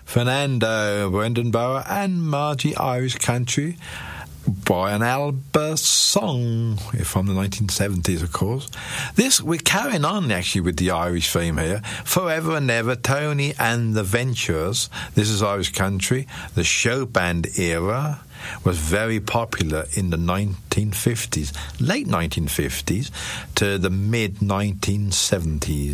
Fernando, Brendan Bauer and Margie, Irish Country, Brian Alba song from the 1970s, of course. We're carrying on actually with the Irish theme here. Forever and Ever, Tony and the Ventures. This is Irish Country. The show band era was very popular in the 1950s, late 1950s to the mid 1970s.